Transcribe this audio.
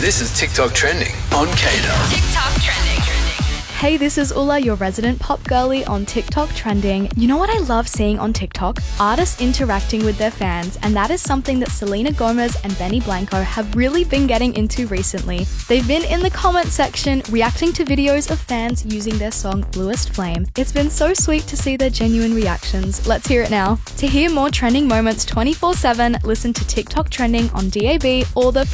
This is TikTok Trending on Kato. TikTok Trending. Hey, this is Ula, your resident pop girly on TikTok Trending. You know what I love seeing on TikTok? Artists interacting with their fans, and that is something that Selena Gomez and Benny Blanco have really been getting into recently. They've been in the comment section reacting to videos of fans using their song Bluest Flame. It's been so sweet to see their genuine reactions. Let's hear it now. To hear more trending moments 24/7, listen to TikTok Trending on DAB or the